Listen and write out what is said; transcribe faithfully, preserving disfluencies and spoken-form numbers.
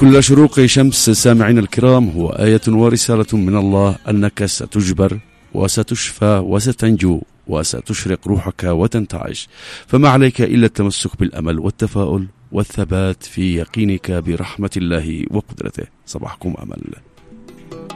كل شروق شمس سامعين الكرام هو آية ورسالة من الله أنك ستجبر وستشفى وستنجو وستشرق روحك وتنتعش، فما عليك إلا التمسك بالأمل والتفاؤل والثبات في يقينك برحمة الله وقدرته. صباحكم أمل.